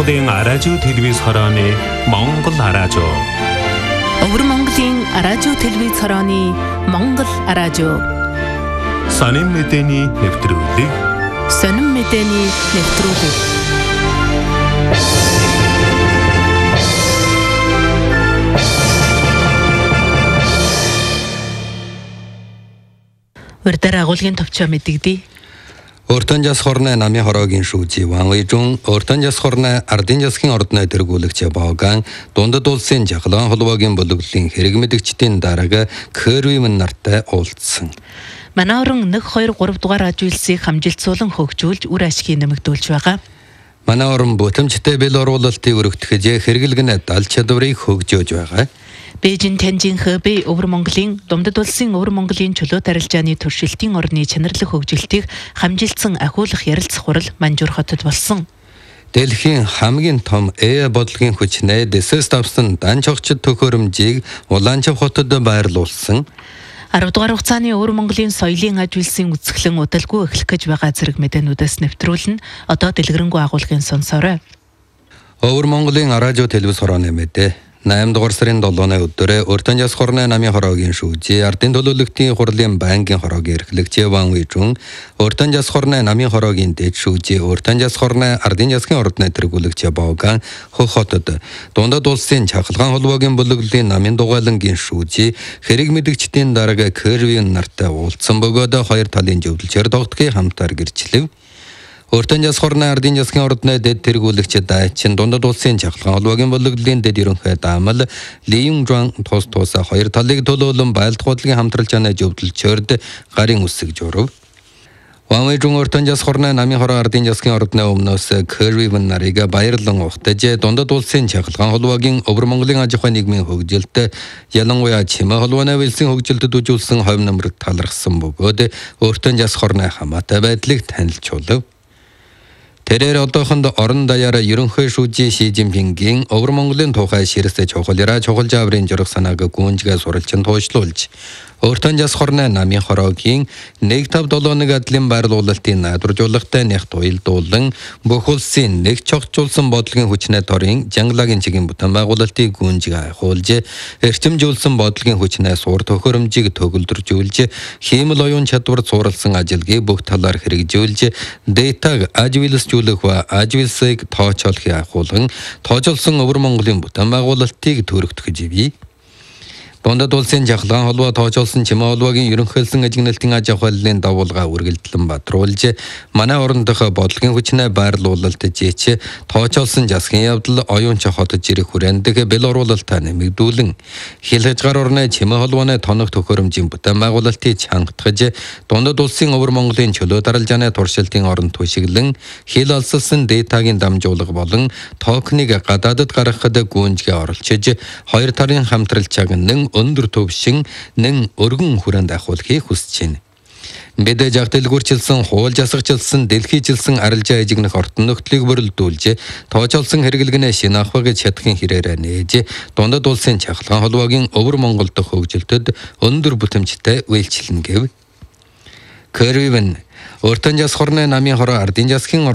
Монголын радио телевиз хорооны Монгол радио. Өвөр Монголын радио телевиз хорооны Монгол радио. Сонин мэдээний нэвтрүүлэг. Урьдаар агуулгын товчоо мэдэгдээ. Өртөн жас хорны намын хороогийн шүүжи Ван Уйжун өртөн жас хорны ардын жасгийн ордны тэргүүлэгч Баоган дундад улсын жаглан холбоогийн бүлэглэлийн хэрэг мэдгчдийн дарга Кэрвимэн нартай уулзсан. Манай орон 1-2-3 дугаар ажуулсыг хамжилтсуулан хөгжүүлж үр ашгийг нэмэгдүүлж байгаа. Манай орон бүтэмжтэй бэл оруулалтыг өргөтгөж хэрэглэгнэ дал чадварыг хөгжөөж байгаа. Бээжин Тянжин Хэбэй Өвөр Монголын Дундад улсын Өвөр Монголын чөлөөт арилжааны туршилтын орны чанарлах хөгжилтийг хамжилтсан ахиулах ярилцах хурал Манжуур хотод болсон. Дэлхийн хамгийн том бодлогын хүчнээ дэсэс давсан данч огчд төхөөрөмжийг Улаанчав хотод байрлуулсан. 10 дугаар хугацааны Өвөр Монголын соёлын аж үйлсийн үзэсгэлэн удалгүй эхлэх гэж байгаа зэрэг мэдээнүүдээс нэвтрүүлнэ. Одоо дэлгэрэнгүй агуулгын сонсоорой. Өвөр Монголын радио телевиз хорооны мэдээ 8 дугаар сарын 7-ны өдөр өртөн жас хорны намын хороогийн шүүжи ардын төлөөлөгчдийн хурлын байнгын хороогийн эрхлэгч Ван Уйжун өртөн жас хорны намын хороогийн дэд шүүжи өртөн жас хорны ардын жасгийн ордны тэргүүлэгч Баоган хотод дундад улсын чахалгаан холбоогийн бүлэглэлийн намын дугайлангийн шүүжи хэрэг мэдгчдийн дарга Кэрвин нартай уулзсан бөгөөд хоёр талын зөвлөлчөөр тогтхыг хамтаар гэрчлэв. Өртөн жас хорны ардын жасгийн ордны дэд тэргүүлэгч Дайчин дундад улсын чахалгаан холбоогийн бүлэглэлийн дэд ерөнхий даамал Ли Юнжуан тус хоёр талыг төлөөлөн байлдах бодлогын хамтралжааны зөвлөлчөөрд гарын үсэг журав. Ван Уйжун өртөн жас хорны намын хороо ардын жасгийн ордны өмнөөс Кэрвин нарыг баярлан ухтаж дундад улсын чахалгаан холбоогийн Өвөр Монголын аж ахуйн нийгмийн хөгжилд ялангуяа чимээ холбооны үйлсийн хөгжилдөд үзүүлсэн хувь нэмрэг талархсан бөгөөд өртөн жас хорны хамаатай байдлыг танилцуулав. Тэрээр одоохонд орон даяараа ерөнхий шүүжи Ши Жинпингийн Өвөр Монголын тухай ширсэ чухалраа чухал жаврын журах санааг гүнжгээ суралцсан тоочлуулж өртөн жас хорны намын хороогийн 1-5-7 адлын байрлуулалтын найдваржуулалттай нэх туйлдуулан бүх улсын нэг чогцуулсан бодлогын хүчнээ торын Жангалагийн чигийн бүтээн байгуулалтыг гүнжгээ хуулж эрчимжүүлсэн бодлогын хүчнээ суур төхөөрөмжийг төгөлдржүүлж хиймэл оюун чадвар сууралсан ажилгийг бүх талаар хэрэгжүүлж дэйтаг ажиглсжүүлэх ба ажиглсыг тооцоолохыг ахуулан тоожолсон Өвөр Монголын бүтээн байгуулалтыг төрөгдөх живий. Дундад улсын жахалгаан холбоо тоочолсон чимээ холбоогийн ерөнхийлсөн ажигналтын аж ахуйлын давуулгаа үргэлжлэн бадруулж манай орон дох бодлогын хүчнээ байрлуулалт жийч тоочолсон засгийн явдал оюунч хотод жирэх хүрээндх бэл оруулалтаа нэмэгдүүлэн хил хязгаар орны чимээ холбооны тоног төхөөрөмжийн бүтээн байгуулалтыг чангатгаж дундад улсын Өвөр Монголын чөлөөт арилжааны туршилтын оронд түшиглэн хил алсалсан дэйтагийн дамжуулга болон токныг гадаадд гаргахад гүнжгээ оролцож хоёр тарын хамтралчааг өндөр төвшин нэн өргөн хүрээнд ахуулахыг хүсэж байна. Бид жагтэлгүрчилсэн, хуул жасагчилсан, дэлхийжилсэн арилжаа ажигнах ортон нөхдлийг бүрэлдүүлж, тоочолсон хэрэглэгнээ шинэ ахваг чадахын хэрээрээ нээж, дундад улсын чахалгаан холбоогийн Өвөр Монгол дахь хөгжилтөд өндөр бүтэмжтэй үйлчлэнэ гэв. Кэрвин өртөн жас хорны намын хороо ардын жасгийн